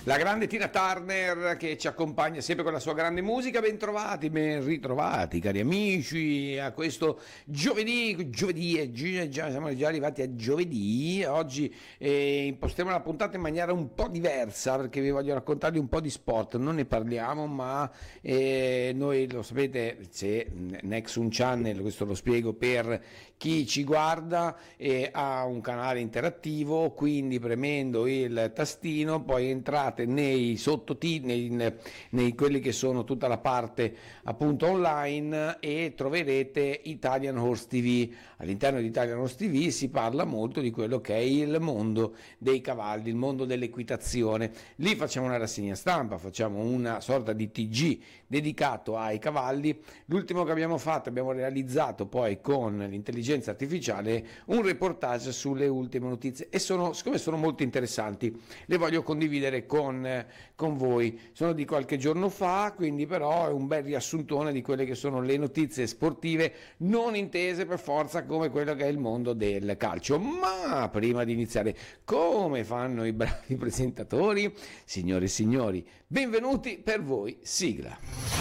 La grande Tina Turner che ci accompagna sempre con la sua grande musica. Bentrovati, ben ritrovati cari amici a questo giovedì, siamo già arrivati a giovedì. Oggi impostiamo la puntata in maniera un po' diversa perché vi voglio raccontarvi un po' di sport. Non ne parliamo, ma noi lo sapete, se Nexun Channel, questo lo spiego per chi ci guarda, ha un canale interattivo, quindi premendo il tastino poi entrate nei sottotitoli, nei quelli che sono tutta la parte appunto online, e troverete Italian Horse TV. All'interno di Italian Horse TV si parla molto di quello che è il mondo dei cavalli, il mondo dell'equitazione. Lì facciamo una rassegna stampa, facciamo una sorta di TG dedicato ai cavalli. L'ultimo che abbiamo fatto, abbiamo realizzato poi con l'intelligenza artificiale un reportage sulle ultime notizie, e siccome sono molto interessanti le voglio condividere con voi. Sono di qualche giorno fa, quindi però è un bel riassuntone di quelle che sono le notizie sportive, non intese per forza come quello che è il mondo del calcio. Ma prima di iniziare, come fanno i bravi presentatori, signore e signori, benvenuti, per voi sigla.